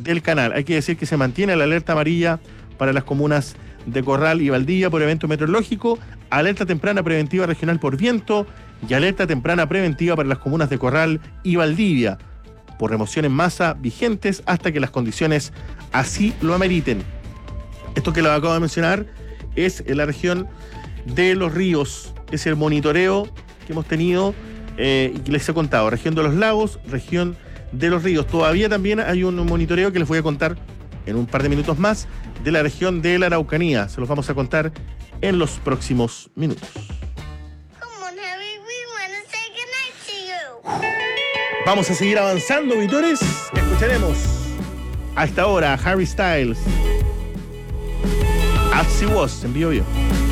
del canal. Hay que decir que se mantiene la alerta amarilla para las comunas de Corral y Valdivia por evento meteorológico, alerta temprana preventiva regional por viento y alerta temprana preventiva para las comunas de Corral y Valdivia por remoción en masa vigentes hasta que las condiciones así lo ameriten. Esto que lo acabo de mencionar es en la región de Los Ríos, es el monitoreo que hemos tenido y que les he contado, región de los lagos, región de Los Ríos. Todavía también hay un monitoreo que les voy a contar en un par de minutos más de la región de la Araucanía. Se los vamos a contar en los próximos minutos. Vamos a seguir avanzando, auditores. Escucharemos a esta hora a Harry Styles. As She Was en Bio Bio.